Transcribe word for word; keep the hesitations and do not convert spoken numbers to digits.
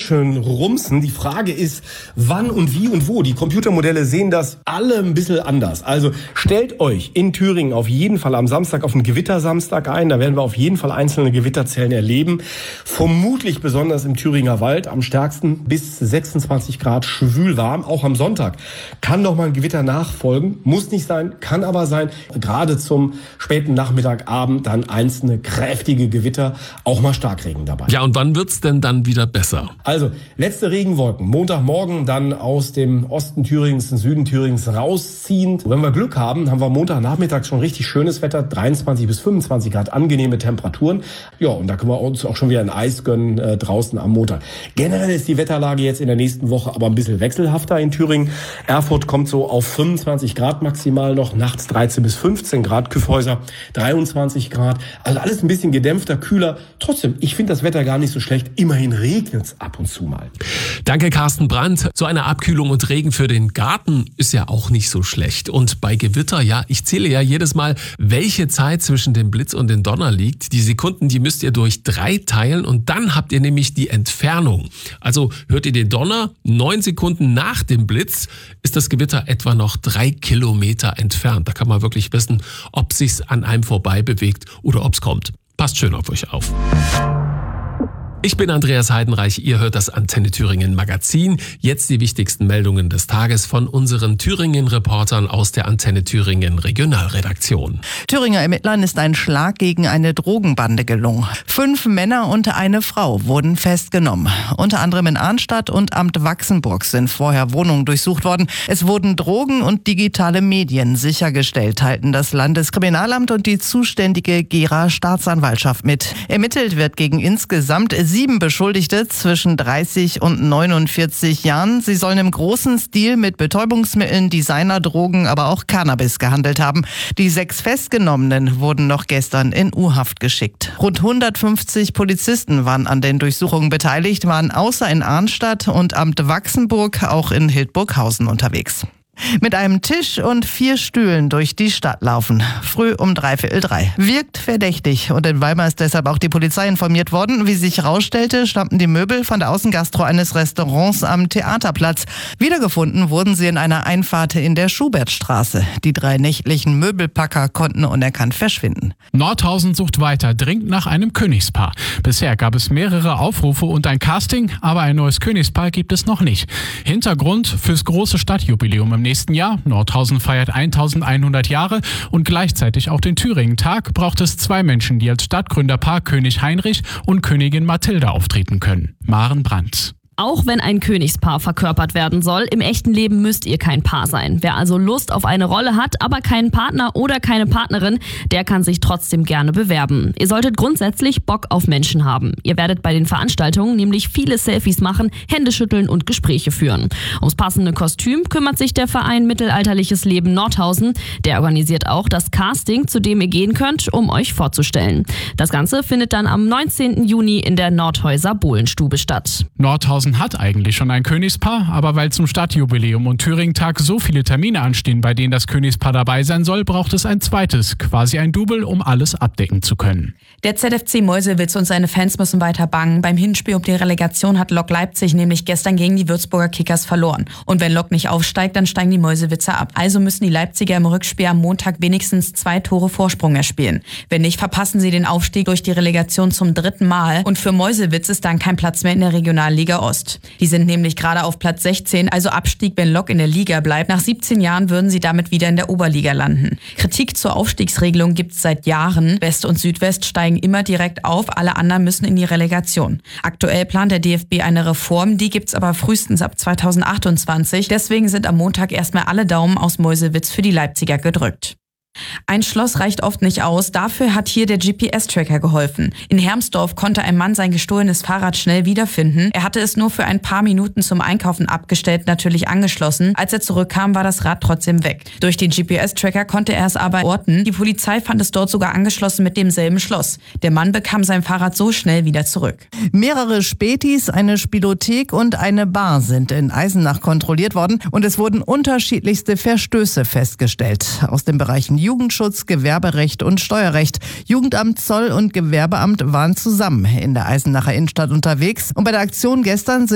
schön rumsen. Die Frage ist, wann und wie und wo. Die Computermodelle sehen das alle ein bisschen anders. Also stellt euch in Thüringen auf jeden Fall am Samstag auf einen Gewittersamstag ein. Da werden wir auf jeden Fall einzelne Gewitterzellen erleben. Vermutlich besonders im Thüringer Wald am stärksten bis sechsundzwanzig Grad schwül warm. Auch am Sonntag kann noch mal ein Gewitter nachfolgen. Muss nicht sein, kann aber sein. Gerade zum späten Nachmittag, Abend dann einzelne kräftige Gewitter, auch mal Starkregen dabei. Ja, und wann wird's denn dann wieder besser? Also, letzte Regenwolken. Montagmorgen dann aus dem Osten Thürings, den Süden Thürings rausziehend. Wenn wir Glück haben, haben wir Montagnachmittag schon richtig schönes Wetter. dreiundzwanzig bis fünfundzwanzig Grad, angenehme Temperaturen. Ja, und da können wir uns auch schon wieder ein Eis gönnen äh, draußen am Montag. Generell ist die Wetterlage jetzt in der nächsten Woche aber ein bisschen wechselhafter in Thüringen. Erfurt kommt so auf fünfundzwanzig Grad maximal noch, nachts dreizehn bis fünfzehn Grad, Kyffhäuser dreiundzwanzig Grad. Also alles ein bisschen gedämpfter, kühler. Trotzdem, ich finde das Wetter gar nicht so schlecht. Immerhin regnet es ab und zu mal. Danke, Carsten Brandt. So eine Abkühlung und Regen für den Garten ist ja auch nicht so schlecht. Und bei Gewitter, ja, ich zähle ja jedes Mal, welche Zeit zwischen dem Blitz und dem Donner liegt. Die Sekunden, die müsst ihr durch drei teilen und dann habt ihr nämlich die Entfernung. Also hört ihr den Donner, neun Sekunden nach dem Blitz ist das Gewitter etwa noch drei Kilometer entfernt. Da kann man wirklich wissen, ob sich's an einem vorbei bewegt oder ob's kommt. Passt schön auf euch auf. Ich bin Andreas Heidenreich, ihr hört das Antenne Thüringen Magazin. Jetzt die wichtigsten Meldungen des Tages von unseren Thüringen-Reportern aus der Antenne Thüringen Regionalredaktion. Thüringer Ermittlern ist ein Schlag gegen eine Drogenbande gelungen. Fünf Männer und eine Frau wurden festgenommen. Unter anderem in Arnstadt und Amt Wachsenburg sind vorher Wohnungen durchsucht worden. Es wurden Drogen und digitale Medien sichergestellt, teilten das Landeskriminalamt und die zuständige Gera Staatsanwaltschaft mit. Ermittelt wird gegen insgesamt sieben Beschuldigte zwischen dreißig und neunundvierzig Jahren. Sie sollen im großen Stil mit Betäubungsmitteln, Designerdrogen, aber auch Cannabis gehandelt haben. Die sechs Festgenommenen wurden noch gestern in U-Haft geschickt. Rund hundertfünfzig Polizisten waren an den Durchsuchungen beteiligt, waren außer in Arnstadt und Amt Wachsenburg auch in Hildburghausen unterwegs. Mit einem Tisch und vier Stühlen durch die Stadt laufen. Früh um dreiviertel drei. Wirkt verdächtig. Und in Weimar ist deshalb auch die Polizei informiert worden. Wie sich herausstellte, stammten die Möbel von der Außengastro eines Restaurants am Theaterplatz. Wiedergefunden wurden sie in einer Einfahrt in der Schubertstraße. Die drei nächtlichen Möbelpacker konnten unerkannt verschwinden. Nordhausen sucht weiter dringend nach einem Königspaar. Bisher gab es mehrere Aufrufe und ein Casting, aber ein neues Königspaar gibt es noch nicht. Hintergrund fürs große Stadtjubiläum im nächsten Jahr. Nordhausen feiert eintausendeinhundert Jahre und gleichzeitig auch den Thüringen-Tag. Braucht es zwei Menschen, die als Stadtgründerpaar König Heinrich und Königin Mathilda auftreten können. Maren Brandt. Auch wenn ein Königspaar verkörpert werden soll, im echten Leben müsst ihr kein Paar sein. Wer also Lust auf eine Rolle hat, aber keinen Partner oder keine Partnerin, der kann sich trotzdem gerne bewerben. Ihr solltet grundsätzlich Bock auf Menschen haben. Ihr werdet bei den Veranstaltungen nämlich viele Selfies machen, Hände schütteln und Gespräche führen. Ums passende Kostüm kümmert sich der Verein Mittelalterliches Leben Nordhausen. Der organisiert auch das Casting, zu dem ihr gehen könnt, um euch vorzustellen. Das Ganze findet dann am neunzehnten Juni in der Nordhäuser Bohlenstube statt. Nordhausen hat eigentlich schon ein Königspaar, aber weil zum Stadtjubiläum und Thüringen-Tag so viele Termine anstehen, bei denen das Königspaar dabei sein soll, braucht es ein zweites, quasi ein Double, um alles abdecken zu können. Der Z F C Meuselwitz und seine Fans müssen weiter bangen. Beim Hinspiel um die Relegation hat Lok Leipzig nämlich gestern gegen die Würzburger Kickers verloren. Und wenn Lok nicht aufsteigt, dann steigen die Meuselwitzer ab. Also müssen die Leipziger im Rückspiel am Montag wenigstens zwei Tore Vorsprung erspielen. Wenn nicht, verpassen sie den Aufstieg durch die Relegation zum dritten Mal. Und für Meuselwitz ist dann kein Platz mehr in der Regionalliga Ost. Die sind nämlich gerade auf Platz sechzehn, also Abstieg, wenn Lok in der Liga bleibt. Nach siebzehn Jahren würden sie damit wieder in der Oberliga landen. Kritik zur Aufstiegsregelung gibt es seit Jahren. West und Südwest steigen immer direkt auf, alle anderen müssen in die Relegation. Aktuell plant der D F B eine Reform, die gibt's aber frühestens ab zweitausendachtundzwanzig. Deswegen sind am Montag erstmal alle Daumen aus Meuselwitz für die Leipziger gedrückt. Ein Schloss reicht oft nicht aus, dafür hat hier der G P S-Tracker geholfen. In Hermsdorf konnte ein Mann sein gestohlenes Fahrrad schnell wiederfinden. Er hatte es nur für ein paar Minuten zum Einkaufen abgestellt, natürlich angeschlossen. Als er zurückkam, war das Rad trotzdem weg. Durch den G P S-Tracker konnte er es aber orten. Die Polizei fand es dort sogar angeschlossen mit demselben Schloss. Der Mann bekam sein Fahrrad so schnell wieder zurück. Mehrere Spätis, eine Spielothek und eine Bar sind in Eisenach kontrolliert worden und es wurden unterschiedlichste Verstöße festgestellt. Aus den Bereichen Jugendschutz, Gewerberecht und Steuerrecht. Jugendamt, Zoll und Gewerbeamt waren zusammen in der Eisenacher Innenstadt unterwegs. Und bei der Aktion gestern sind